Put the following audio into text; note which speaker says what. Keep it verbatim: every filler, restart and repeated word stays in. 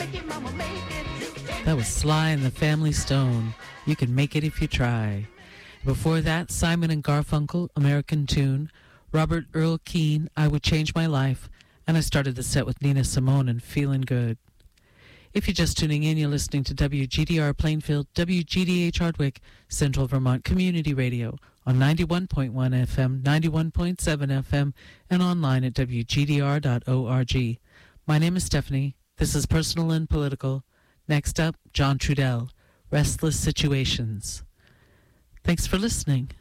Speaker 1: That was Sly and the Family Stone. You can make it if you try. Before that, Simon and Garfunkel, American Tune. Robert Earl Keen, I Would Change My Life. And I started the set with Nina Simone and Feeling Good. If you're just tuning in, you're listening to W G D R Plainfield, W G D H Hardwick, Central Vermont Community Radio on ninety-one point one F M, ninety-one point seven F M, and online at W G D R dot org. My name is Stephanie. This is Personal and Political. Next up, John Trudell, Restless Situations. Thanks for listening.